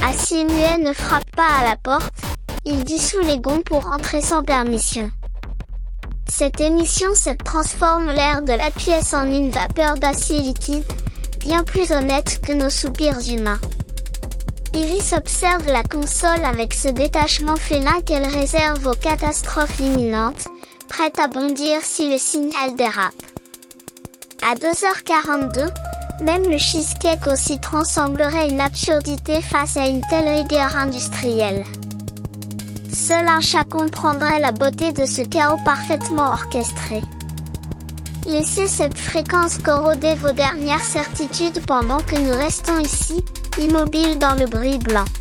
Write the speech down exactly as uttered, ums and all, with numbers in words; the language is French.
Acier muet ne frappe pas à la porte, il dissout les gonds pour entrer sans permission. Cette émission se transforme l'air de la pièce en une vapeur d'acier liquide, bien plus honnête que nos soupirs humains. Iris observe la console avec ce détachement félin qu'elle réserve aux catastrophes imminentes, prête à bondir si le signal dérape. À deux heures quarante-deux, même le cheesecake au citron semblerait une absurdité face à une telle rigueur industrielle. Seul un chat comprendrait la beauté de ce chaos parfaitement orchestré. Laissez cette fréquence corroder vos dernières certitudes pendant que nous restons ici, immobiles dans le bruit blanc.